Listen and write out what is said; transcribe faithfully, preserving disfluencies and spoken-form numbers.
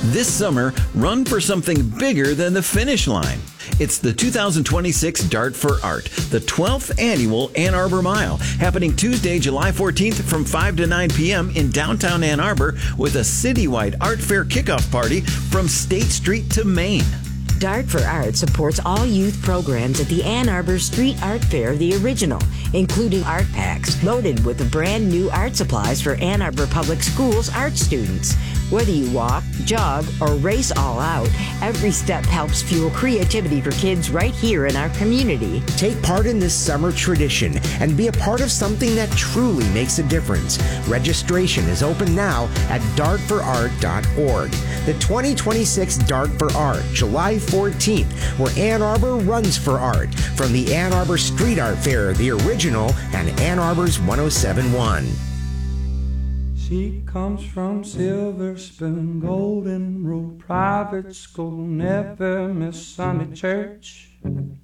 This summer, run for something bigger than the finish line. It's the two thousand twenty-six Dart for Art, the twelfth annual Ann Arbor Mile, happening Tuesday, July fourteenth from five to nine p.m. in downtown Ann Arbor with a citywide art fair kickoff party from State Street to Main. Dart for Art supports all youth programs at the Ann Arbor Street Art Fair, the original, including art packs loaded with brand new art supplies for Ann Arbor Public Schools art students. Whether you walk, jog, or race all out, every step helps fuel creativity for kids right here in our community. Take part in this summer tradition and be a part of something that truly makes a difference. Registration is open now at dart for art dot org. The twenty twenty-six Dart for Art, July fourteenth, where Ann Arbor runs for art, from the Ann Arbor Street Art Fair, the original, and Ann Arbor's one oh seven point one. She comes from Silver Spoon, Golden Rule Private School, never miss Sunday church.